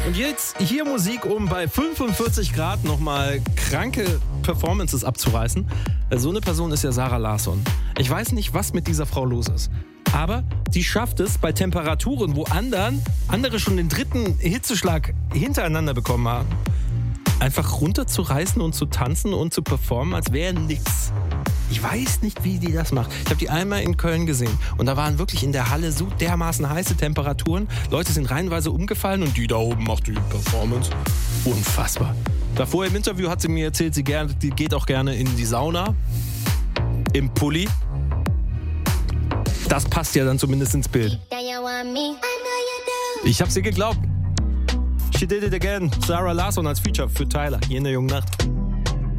Und jetzt hier Musik, um bei 45 Grad nochmal kranke Performances abzureißen. So eine Person ist ja Zara Larsson. Ich weiß nicht, was mit dieser Frau los ist. Aber die schafft es bei Temperaturen, wo andere schon den dritten Hitzeschlag hintereinander bekommen haben, einfach runterzureißen und zu tanzen und zu performen, als wäre nix. Ich weiß nicht, wie die das macht. Ich habe die einmal in Köln gesehen und da waren wirklich in der Halle so dermaßen heiße Temperaturen. Leute sind reihenweise umgefallen und die da oben macht die Performance. Unfassbar. Davor im Interview hat sie mir erzählt, die geht auch gerne in die Sauna. Im Pulli. Das passt ja dann zumindest ins Bild. Ich hab's ihr geglaubt. She did it again. Zara Larsson als Feature für Tyler hier in der Jungen Nacht.